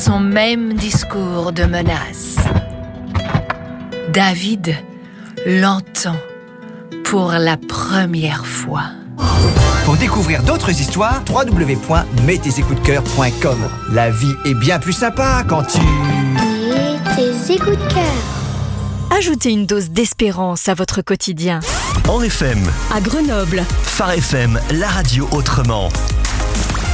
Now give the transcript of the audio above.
son même discours de menace. David l'entend pour la première fois. Pour découvrir d'autres histoires, www.mettezecoups-de-cœur.com. La vie est bien plus sympa quand tu... Mets tes écoutes de cœur. Ajoutez une dose d'espérance à votre quotidien. En FM, À Grenoble, Phare FM, la radio autrement.